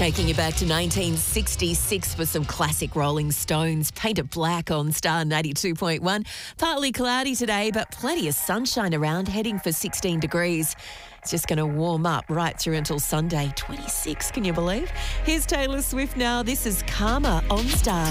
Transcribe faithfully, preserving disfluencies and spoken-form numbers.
Taking you back to nineteen sixty-six for some classic Rolling Stones. Paint It Black on Star ninety-two point one. Partly cloudy today, but plenty of sunshine around, heading for sixteen degrees. It's just going to warm up right through until Sunday, twenty-six, can you believe? Here's Taylor Swift now. This is Karma on Star.